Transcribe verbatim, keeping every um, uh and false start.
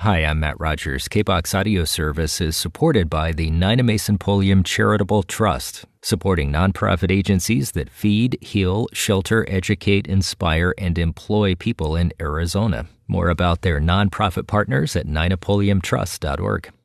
Hi, I'm Matt Rogers. K B O X Audio Service is supported by the Nina Mason Pulliam Charitable Trust, supporting nonprofit agencies that feed, heal, shelter, educate, inspire, and employ people in Arizona. More about their nonprofit partners at nina pulliam trust dot org.